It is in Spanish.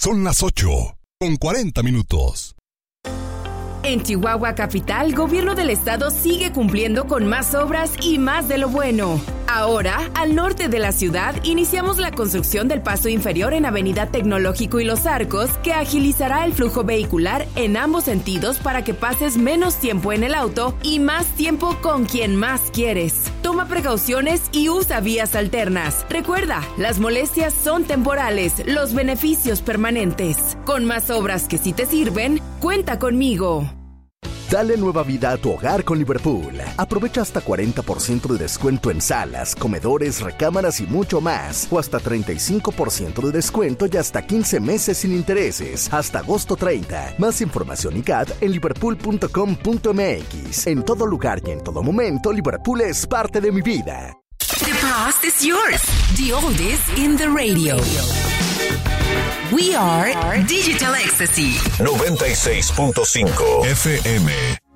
Son las 8:40. En Chihuahua Capital, Gobierno del Estado sigue cumpliendo con más obras y más de lo bueno. Ahora, al norte de la ciudad, iniciamos la construcción del paso inferior en Avenida Tecnológico y Los Arcos, que agilizará el flujo vehicular en ambos sentidos para que pases menos tiempo en el auto y más tiempo con quien más quieres. Toma precauciones y usa vías alternas. Recuerda, las molestias son temporales, los beneficios permanentes. Con más obras que sí te sirven, cuenta conmigo. Dale nueva vida a tu hogar con Liverpool. Aprovecha hasta 40% de descuento en salas, comedores, recámaras y mucho más. O hasta 35% de descuento y hasta 15 meses sin intereses. Hasta agosto 30. Más información y CAT en liverpool.com.mx. En todo lugar y en todo momento, Liverpool es parte de mi vida. The past is yours. The oldies in the radio. We are Digital Ecstasy 96.5 FM.